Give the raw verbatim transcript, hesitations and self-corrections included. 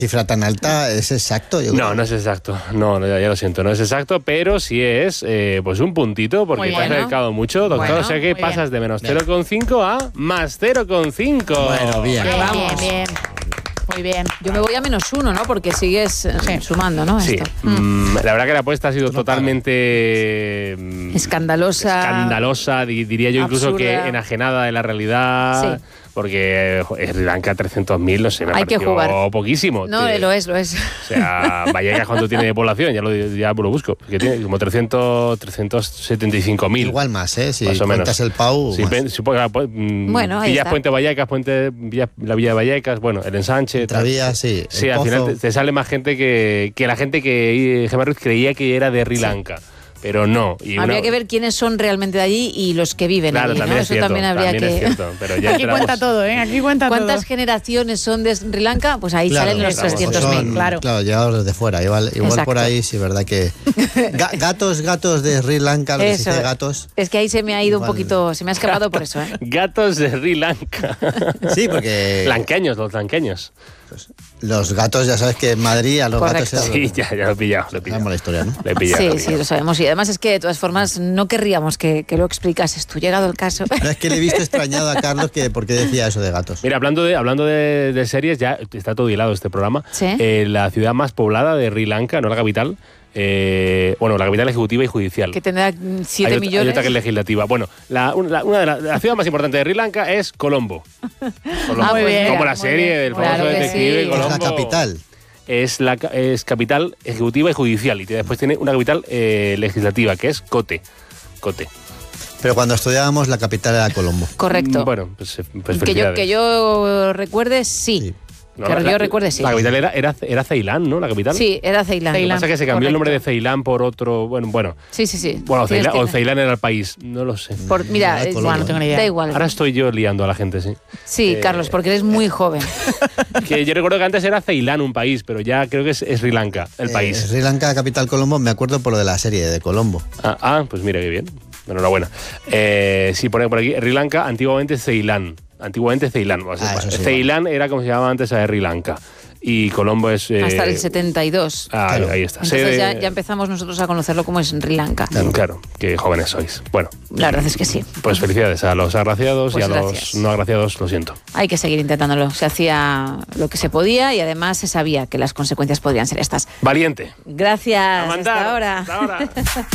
Cifra tan alta es exacto, yo creo. No, no es exacto. No, no, ya, ya lo siento, no es exacto, pero sí es eh, pues un puntito, porque Muy te has bueno. acercado mucho, doctor. Bueno, o sea que muy pasas bien. de menos Bien. cero coma cinco a más cero coma cinco. Bueno, bien. Bien, Vamos. bien, bien. Muy bien. Yo me voy a menos uno, ¿no? Porque sigues eh, Sí. sumando, ¿no? Sí, Esto. mm, la verdad que la apuesta ha sido Tú no totalmente mm, Escandalosa. escandalosa, di- diría yo incluso absurda. que enajenada de la realidad, Sí. porque eh, Sri Lanka trescientos mil, no sé, me Hay que pareció jugar. poquísimo. No, Te- lo es, lo es. O sea, Vallecas, ¿cuánto tiene de población? Ya lo, ya lo busco. Que tiene como trescientos, trescientos setenta y cinco mil. Igual más, ¿eh? Si Más o menos. cuentas el Pau, Sí, más. pen- supongo que, pues, mm, Bueno, ahí pillas está. Puente Vallecas, Puente, Villa- la Villa de Vallecas, bueno, el ensanche. tal. Travía, sí. Sí, el al final Pozo. te, te sale más gente que, que la gente que Gemma Ruiz creía que era de Sri Lanka, pero no. Y Habría una- que ver quiénes son realmente de allí y los que viven Claro, allí, también ¿no? es Eso cierto, también habría también que... es cierto, pero ya Aquí entramos- cuenta todo, ¿eh? Aquí cuenta ¿Cuántas todo. generaciones son de Sri Lanka? Pues ahí Claro, salen los claro, trescientos mil. son, claro. Claro, llegados desde fuera. Igual, igual Exacto. por ahí, sí, verdad que. Ga- gatos, gatos de Sri Lanka, lo que se Eso. dice gatos. Es que ahí se me ha ido un Igual. poquito, se me ha escapado por eso, ¿eh? Gatos de Sri Lanka. Sí, porque. Lanqueños, los lanqueños. Los gatos, ya sabes que en Madrid a los Correcto. gatos. Sí, ya, ya lo he pillado. Lo he pillado. Sabemos la historia, ¿no? Lo he pillado, lo he Sí, sí, pillado. lo sabemos. Y además es que de todas formas no querríamos que, que lo explicases tú, llegado el caso. No, es que le he visto extrañado a Carlos que por qué decía eso de gatos. Mira, hablando de hablando de, de series, ya está todo hilado este programa. Sí. Eh, la ciudad más poblada de Sri Lanka, no la capital, eh, bueno, la capital ejecutiva y judicial. Que tendrá siete hay, ot- millones. hay otra que es legislativa. Bueno, la, una, una de las la ciudad más importante de Sri Lanka es Colombo. Colombo. Ah, muy bien. Como la Muy serie bien. del famoso Claro que detective sí. Colombo. Es la capital. Es la ca- es capital ejecutiva y judicial. Y después tiene una capital eh, legislativa, que es Kotte. Kotte. Pero cuando estudiábamos, la capital era Colombo. Correcto. Mm, Bueno, pues, eh, pues que, yo, felicidades. que yo recuerde, sí. Sí. No, que la- yo recuerde, sí. La capital era, era, era Ceilán, ¿no? La capital. Sí, era Ceilán. Lo que Ceilán. pasa es que se cambió el nombre de Correcto. Ceilán por otro. Bueno, bueno. Sí, sí, sí. Bueno, Tienes- Ceilán, o tienes- Ceilán era el país. No lo sé. Por, mira, Era es- Colombo. No tengo ni idea. da igual. Ahora estoy yo liando a la gente, sí. Sí, Eh, Carlos, porque eres muy joven. Que yo recuerdo que antes era Ceilán un país, pero ya creo que es, es Sri Lanka el Eh, país. Sri Lanka, capital Colombo, me acuerdo por lo de la serie de Colombo. Ah, ah, pues mira, qué bien. Enhorabuena. Eh, sí, pone por aquí, Sri Lanka, antiguamente Ceilán. Antiguamente Ceilán. O sea, Ah, eso sí, Ceilán era como se llamaba antes a Sri Lanka. Y Colombo es... eh, Hasta el setenta y dos. ah, Claro. ahí está. Entonces Sede- ya, ya empezamos nosotros a conocerlo como es Sri Lanka. Claro. claro, qué jóvenes sois. Bueno, La verdad es que sí. pues felicidades a los agraciados Pues y a gracias. los no agraciados, lo siento. Hay que seguir intentándolo. Se hacía lo que se podía y además se sabía que las consecuencias podrían ser estas. Valiente. Gracias. A mandar. Hasta ahora. Hasta ahora.